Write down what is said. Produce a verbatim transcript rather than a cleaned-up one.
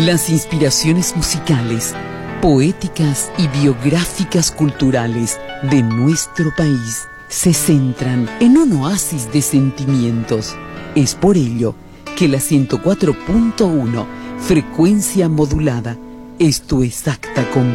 Las inspiraciones musicales, poéticas y biográficas culturales de nuestro país se centran en un oasis de sentimientos. Es por ello que la ciento cuatro punto uno, frecuencia modulada, es tu exacta compañía.